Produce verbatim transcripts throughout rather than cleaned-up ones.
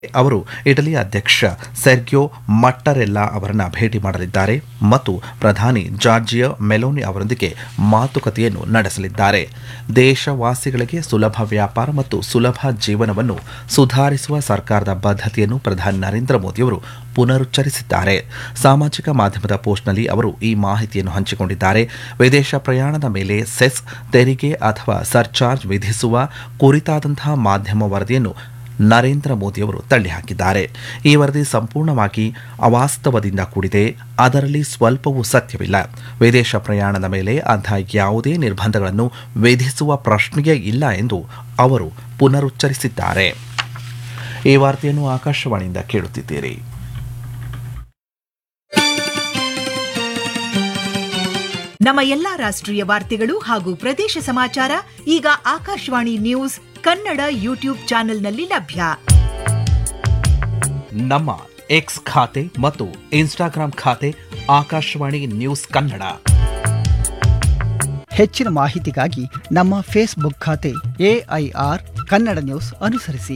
ಅವರು ಇಟಲಿ ಅಧ್ಯಕ್ಷ ಸೆರ್ಗಿಯೋ ಮಟ್ಟರೆಲ್ಲಾ ಅವರನ್ನು ಭೇಟಿ ಮಾಡಲಿದ್ದಾರೆ ಮತ್ತು ಪ್ರಧಾನಿ ಜಾರ್ಜಿಯಾ ಮೆಲೋನಿ ಅವರೊಂದಿಗೆ ಮಾತುಕತೆಯನ್ನು ನಡೆಸಲಿದ್ದಾರೆ. ದೇಶವಾಸಿಗಳಿಗೆ ಸುಲಭ ವ್ಯಾಪಾರ ಮತ್ತು ಸುಲಭ ಜೀವನವನ್ನು ಸುಧಾರಿಸುವ ಸರ್ಕಾರದ ಬದ್ಧತೆಯನ್ನು ಪ್ರಧಾನಿ ನರೇಂದ್ರ ಮೋದಿಯವರು ಪುನರುಚ್ಚರಿಸಿದ್ದಾರೆ. ಸಾಮಾಜಿಕ ಮಾಧ್ಯಮದ ಪೋಸ್ಟ್ನಲ್ಲಿ ಅವರು ಈ ಮಾಹಿತಿಯನ್ನು ಹಂಚಿಕೊಂಡಿದ್ದಾರೆ. ವಿದೇಶ ಪ್ರಯಾಣದ ಮೇಲೆ ಸೆಸ್, ತೆರಿಗೆ ಅಥವಾ ಸರ್ಚಾರ್ಜ್ ವಿಧಿಸುವ ಕುರಿತಾದಂತಹ ಮಾಧ್ಯಮ ವರದಿಯನ್ನು ನರೇಂದ್ರ ಮೋದಿಯವರು ತಳ್ಳಿಹಾಕಿದ್ದಾರೆ. ಈ ವರದಿ ಸಂಪೂರ್ಣವಾಗಿ ಅವಾಸ್ತವದಿಂದ ಕೂಡಿದೆ, ಅದರಲ್ಲಿ ಸ್ವಲ್ಪವೂ ಸತ್ಯವಿಲ್ಲ. ವಿದೇಶ ಪ್ರಯಾಣದ ಮೇಲೆ ಅಂತಹ ಯಾವುದೇ ನಿರ್ಬಂಧಗಳನ್ನು ವಿಧಿಸುವ ಪ್ರಶ್ನೆಯೇ ಇಲ್ಲ ಎಂದು ಅವರು ಪುನರುಚ್ಚರಿಸಿದ್ದಾರೆ. ಈ ವಾರ್ತೆಯನ್ನು ಆಕಾಶವಾಣಿಯಿಂದ ಕೇಳುತ್ತಿದ್ದೀರಿ. ನಮ್ಮ ಎಲ್ಲಾ ರಾಷ್ಟ್ರೀಯ ವಾರ್ತೆಗಳು ಹಾಗೂ ಪ್ರದೇಶ ಸಮಾಚಾರ ಈಗ ಆಕಾಶವಾಣಿ ನ್ಯೂಸ್ ಕನ್ನಡ ಯೂಟ್ಯೂಬ್ ಚಾನೆಲ್ನಲ್ಲಿ ಲಭ್ಯ. ನಮ್ಮ ಎಕ್ಸ್ ಖಾತೆ ಮತ್ತು ಇನ್ಸ್ಟಾಗ್ರಾಂ ಖಾತೆ ಆಕಾಶವಾಣಿ ನ್ಯೂಸ್ ಕನ್ನಡ. ಹೆಚ್ಚಿನ ಮಾಹಿತಿಗಾಗಿ ನಮ್ಮ ಫೇಸ್ಬುಕ್ ಖಾತೆ ಎಐಆರ್ ಕನ್ನಡ ನ್ಯೂಸ್ ಅನುಸರಿಸಿ.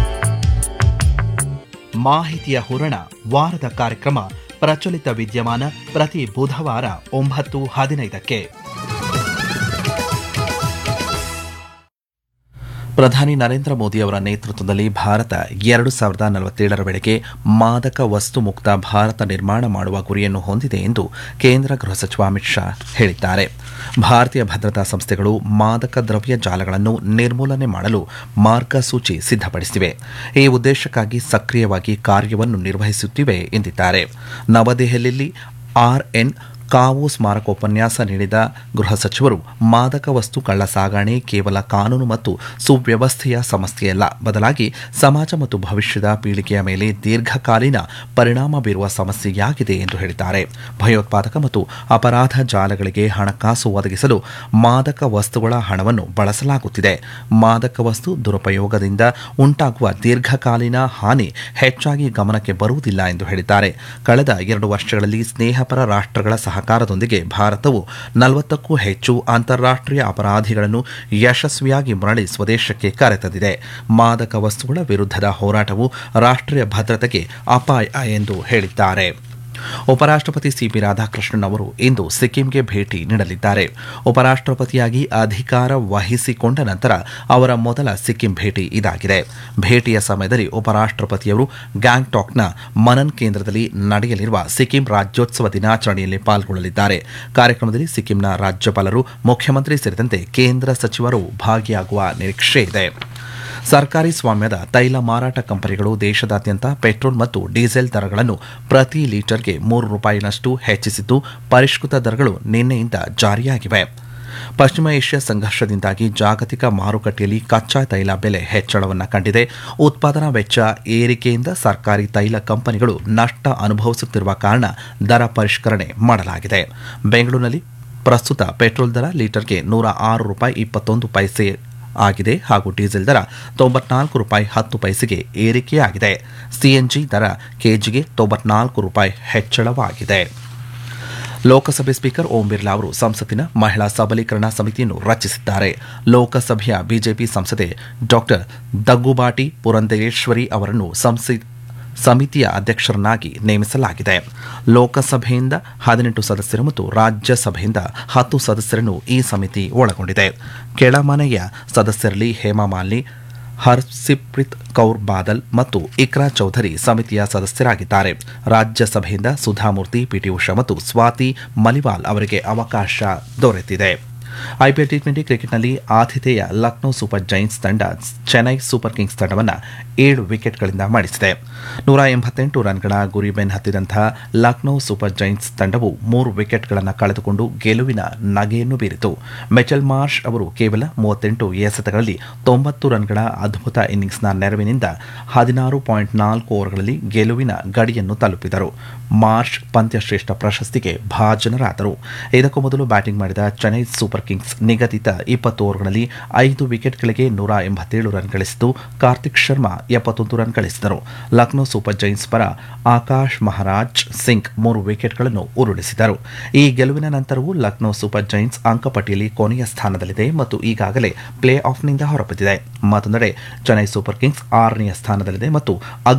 ಮಾಹಿತಿಯ ಹೂರಣ ವಾರದ ಕಾರ್ಯಕ್ರಮ ಪ್ರಚಲಿತ ವಿದ್ಯಮಾನ ಪ್ರತಿ ಬುಧವಾರ ಒಂಬತ್ತು ಹದಿನೈದಕ್ಕೆ. ಪ್ರಧಾನಿ ನರೇಂದ್ರ ಮೋದಿ ಅವರ ನೇತೃತ್ವದಲ್ಲಿ ಭಾರತ ಎರಡು ಸಾವಿರದ ನಲವತ್ತೇಳರ ವೇಳೆಗೆ ಮಾದಕ ವಸ್ತು ಮುಕ್ತ ಭಾರತ ನಿರ್ಮಾಣ ಮಾಡುವ ಗುರಿಯನ್ನು ಹೊಂದಿದೆ ಎಂದು ಕೇಂದ್ರ ಗೃಹ ಸಚಿವ ಅಮಿತ್ ಶಾ ಹೇಳಿದ್ದಾರೆ. ಭಾರತೀಯ ಭದ್ರತಾ ಸಂಸ್ಥೆಗಳು ಮಾದಕ ದ್ರವ್ಯ ಜಾಲಗಳನ್ನು ನಿರ್ಮೂಲನೆ ಮಾಡಲು ಮಾರ್ಗಸೂಚಿ ಸಿದ್ಧಪಡಿಸಿವೆ. ಈ ಉದ್ದೇಶಕ್ಕಾಗಿ ಸಕ್ರಿಯವಾಗಿ ಕಾರ್ಯವನ್ನು ನಿರ್ವಹಿಸುತ್ತಿವೆ ಎಂದಿದ್ದಾರೆ. ನವದೆಹಲಿಯಲ್ಲಿ ಆರ್ಎನ್ ಕಾವು ಸ್ಮಾರಕೋಪನ್ಯಾಸ ನೀಡಿದ ಗೃಹ ಸಚಿವರು ಮಾದಕ ವಸ್ತು ಕಳ್ಳ ಸಾಗಣೆ ಕೇವಲ ಕಾನೂನು ಮತ್ತು ಸುವ್ಯವಸ್ಥೆಯ ಸಮಸ್ಯೆಯಲ್ಲ, ಬದಲಾಗಿ ಸಮಾಜ ಮತ್ತು ಭವಿಷ್ಯದ ಪೀಳಿಗೆಯ ಮೇಲೆ ದೀರ್ಘಕಾಲೀನ ಪರಿಣಾಮ ಬೀರುವ ಸಮಸ್ಯೆಯಾಗಿದೆ ಎಂದು ಹೇಳಿದ್ದಾರೆ. ಭಯೋತ್ಪಾದಕ ಮತ್ತು ಅಪರಾಧ ಜಾಲಗಳಿಗೆ ಹಣಕಾಸು ಒದಗಿಸಲು ಮಾದಕ ವಸ್ತುಗಳ ಹಣವನ್ನು ಬಳಸಲಾಗುತ್ತಿದೆ. ಮಾದಕ ವಸ್ತು ದುರುಪಯೋಗದಿಂದ ಉಂಟಾಗುವ ದೀರ್ಘಕಾಲೀನ ಹಾನಿ ಹೆಚ್ಚಾಗಿ ಗಮನಕ್ಕೆ ಬರುವುದಿಲ್ಲ ಎಂದು ಹೇಳಿದ್ದಾರೆ. ಕಳೆದ ಎರಡು ವರ್ಷಗಳಲ್ಲಿ ಸ್ನೇಹಪರ ರಾಷ್ಟ್ರಗಳ ಸಹ ಸಹಕಾರದೊಂದಿಗೆ ಭಾರತವು ನಲವತ್ತಕ್ಕೂ ಹೆಚ್ಚು ಅಂತಾರಾಷ್ಟ್ರೀಯ ಅಪರಾಧಿಗಳನ್ನು ಯಶಸ್ವಿಯಾಗಿ ಮರಳಿ ಸ್ವದೇಶಕ್ಕೆ ಕರೆತಂದಿದೆ. ಮಾದಕ ವಸ್ತುಗಳ ವಿರುದ್ಧದ ಹೋರಾಟವು ರಾಷ್ಟ್ರೀಯ ಭದ್ರತೆಗೆ ಅಪಾಯ ಎಂದು ಹೇಳಿದ್ದಾರೆ. ಉಪರಾಷ್ಟ್ರಪತಿ ಸಿಪಿ ರಾಧಾಕೃಷ್ಣನ್ ಅವರು ಇಂದು ಸಿಕ್ಕಿಂಗೆ ಭೇಟಿ ನೀಡಲಿದ್ದಾರೆ. ಉಪರಾಷ್ಟ್ರಪತಿಯಾಗಿ ಅಧಿಕಾರ ವಹಿಸಿಕೊಂಡ ನಂತರ ಅವರ ಮೊದಲ ಸಿಕ್ಕಿಂ ಭೇಟಿ ಇದಾಗಿದೆ. ಭೇಟಿಯ ಸಮಯದಲ್ಲಿ ಉಪರಾಷ್ಟ್ರಪತಿಯವರು ಗ್ಯಾಂಗ್ಟಾಕ್ನ ಮನನ್ ಕೇಂದ್ರದಲ್ಲಿ ನಡೆಯಲಿರುವ ಸಿಕ್ಕಿಂ ರಾಜ್ಯೋತ್ಸವ ದಿನಾಚರಣೆಯಲ್ಲಿ ಪಾಲ್ಗೊಳ್ಳಲಿದ್ದಾರೆ. ಕಾರ್ಯಕ್ರಮದಲ್ಲಿ ಸಿಕ್ಕಿಂನ ರಾಜ್ಯಪಾಲರು, ಮುಖ್ಯಮಂತ್ರಿ ಸೇರಿದಂತೆ ಕೇಂದ್ರ ಸಚಿವರು ಭಾಗಿಯಾಗುವ ನಿರೀಕ್ಷೆ ಇದೆ. ಸರ್ಕಾರಿ ಸ್ವಾಮ್ಯದ ತೈಲ ಮಾರಾಟ ಕಂಪನಿಗಳು ದೇಶದಾದ್ಯಂತ ಪೆಟ್ರೋಲ್ ಮತ್ತು ಡೀಸೆಲ್ ದರಗಳನ್ನು ಪ್ರತಿ ಲೀಟರ್ಗೆ ಮೂರು ರೂಪಾಯಿನಷ್ಟು ಹೆಚ್ಚಿಸಿದ್ದು, ಪರಿಷ್ಕೃತ ದರಗಳು ನಿನ್ನೆಯಿಂದ ಜಾರಿಯಾಗಿವೆ. ಪಶ್ಚಿಮ ಏಷ್ಯಾ ಸಂಘರ್ಷದಿಂದಾಗಿ ಜಾಗತಿಕ ಮಾರುಕಟ್ಟೆಯಲ್ಲಿ ಕಚ್ಚಾ ತೈಲ ಬೆಲೆ ಹೆಚ್ಚಳವನ್ನು ಕಂಡಿದೆ. ಉತ್ಪಾದನಾ ವೆಚ್ಚ ಏರಿಕೆಯಿಂದ ಸರ್ಕಾರಿ ತೈಲ ಕಂಪನಿಗಳು ನಷ್ಟ ಅನುಭವಿಸುತ್ತಿರುವ ಕಾರಣ ದರ ಪರಿಷ್ಕರಣೆ ಮಾಡಲಾಗಿದೆ. ಬೆಂಗಳೂರಿನಲ್ಲಿ ಪ್ರಸ್ತುತ ಪೆಟ್ರೋಲ್ ದರ ಲೀಟರ್ಗೆ ನೂರ ಆರು ರೂಪಾಯಿ ಇಪ್ಪತ್ತೊಂದು ಪೈಸೆ ಆಗಿದೆ ಹಾಗೂ ಡೀಸೆಲ್ ದರ ತೊಂಬತ್ನಾಲ್ಕು ರೂಪಾಯಿ ಹತ್ತು ಪೈಸೆಗೆ ಏರಿಕೆಯಾಗಿದೆ. ಸಿಎನ್ಜಿ ದರ ಕೆಜಿಗೆ ತೊಂಬತ್ನಾಲ್ಕು ರೂಪಾಯಿ ಹೆಚ್ಚಳವಾಗಿದೆ. ಲೋಕಸಭೆ ಸ್ಪೀಕರ್ ಓಂ ಬಿರ್ಲಾ ಅವರು ಸಂಸತ್ತಿನ ಮಹಿಳಾ ಸಬಲೀಕರಣ ಸಮಿತಿಯನ್ನು ರಚಿಸಿದ್ದಾರೆ. ಲೋಕಸಭೆಯ ಬಿಜೆಪಿ ಸಂಸದೆ ಡಾಕ್ಟರ್ ದಗ್ಗುಬಾಟಿ ಪುರಂದೇಶ್ವರಿ ಅವರನ್ನು ಸಂಸತ್ ಸಮಿತಿಯ ಅಧ್ಯಕ್ಷರನ್ನಾಗಿ ನೇಮಿಸಲಾಗಿದೆ. ಲೋಕಸಭೆಯಿಂದ ಹದಿನೆಂಟು ಸದಸ್ಯರು ಮತ್ತು ರಾಜ್ಯಸಭೆಯಿಂದ ಹತ್ತು ಸದಸ್ಯರನ್ನು ಈ ಸಮಿತಿ ಒಳಗೊಂಡಿದೆ. ಕೆಳಮನೆಯ ಸದಸ್ಯರಲ್ಲಿ ಹೇಮಾ ಮಾಲಿನಿ, ಹರ್ಸಿಪ್ರೀತ್ ಕೌರ್ ಬಾದಲ್ ಮತ್ತು ಇಕ್ರಾ ಚೌಧರಿ ಸಮಿತಿಯ ಸದಸ್ಯರಾಗಿದ್ದಾರೆ. ರಾಜ್ಯಸಭೆಯಿಂದ ಸುಧಾಮೂರ್ತಿ, ಪಿಟಿ ಉಷಾ ಮತ್ತು ಸ್ವಾತಿ ಮಲಿವಾಲ್ ಅವರಿಗೆ ಅವಕಾಶ ದೊರೆತಿದೆ. ಐಪಿಎಲ್ ಟಿ ಟ್ವೆಂಟಿ ಕ್ರಿಕೆಟ್ನಲ್ಲಿ ಆತಿಥೇಯ ಲಕ್ನೋ ಸೂಪರ್ ಜೈಂಟ್ಸ್ ತಂಡ ಚೆನ್ನೈ ಸೂಪರ್ ಕಿಂಗ್ಸ್ ತಂಡವನ್ನು ಏಳು ವಿಕೆಟ್ಗಳಿಂದ ಮಣಿಸಿದೆ. ನೂರ ಎಂಬತ್ತೆಂಟು ರನ್ಗಳ ಗುರಿ ಬೆನ್ನಹತ್ತಿದಂತಹ ಲಕ್ನೋ ಸೂಪರ್ ಜೈಂಟ್ಸ್ ತಂಡವು ಮೂರು ವಿಕೆಟ್ಗಳನ್ನು ಕಳೆದುಕೊಂಡು ಗೆಲುವಿನ ನಗೆಯನ್ನು ಬೀರಿತು. ಮಿಚೆಲ್ ಮಾರ್ಷ್ ಅವರು ಕೇವಲ ಮೂವತ್ತೆಂಟು ಎಸೆತಗಳಲ್ಲಿ ತೊಂಬತ್ತು ರನ್ಗಳ ಅದ್ಭುತ ಇನ್ನಿಂಗ್ಸ್ನ ನೆರವಿನಿಂದ ಹದಿನಾರು ಪಾಯಿಂಟ್ ನಾಲ್ಕು ಓವರ್ಗಳಲ್ಲಿ ಗೆಲುವಿನ ಗಡಿಯನ್ನು ತಲುಪಿದರು. ಮಾರ್ಷ್ ಪಂದ್ಯಶ್ರೇಷ್ಠ ಪ್ರಶಸ್ತಿಗೆ ಭಾಜನರಾದರು. ಇದಕ್ಕೂ ಮೊದಲು ಬ್ಯಾಟಿಂಗ್ ಮಾಡಿದ ಚೆನ್ನೈ ಸೂಪರ್ ಕಿಂಗ್ಸ್ ನಿಗದಿತ ಇಪ್ಪತ್ತು ಓವರ್ಗಳಲ್ಲಿ ಐದು ವಿಕೆಟ್ಗಳಿಗೆ ನೂರ ಎಂಬತ್ತೇಳು ರನ್ ಗಳಿಸಿದ್ದು ಕಾರ್ತಿಕ್ ಶರ್ಮಾ ಎಪ್ಪತ್ತೊಂದು ರನ್ ಗಳಿಸಿದರು. ಲಕ್ನೋ ಸೂಪರ್ ಜೈಂಟ್ಸ್ ಪರ ಆಕಾಶ್ ಮಹಾರಾಜ್ ಸಿಂಗ್ ಮೂರು ವಿಕೆಟ್ಗಳನ್ನು ಉರುಳಿಸಿದರು. ಈ ಗೆಲುವಿನ ನಂತರವೂ ಲಕ್ನೋ ಸೂಪರ್ ಜೈಂಟ್ಸ್ ಅಂಕಪಟ್ಟಿಯಲ್ಲಿ ಕೊನೆಯ ಸ್ಥಾನದಲ್ಲಿದೆ ಮತ್ತು ಈಗಾಗಲೇ ಪ್ಲೇ ಆಫ್ನಿಂದ ಹೊರಬಿದ್ದಿದೆ. ಮತ್ತೊಂದೆಡೆ ಚೆನ್ನೈ ಸೂಪರ್ ಕಿಂಗ್ಸ್ ಆರನೆಯ ಸ್ಥಾನದಲ್ಲಿದೆ ಮತ್ತು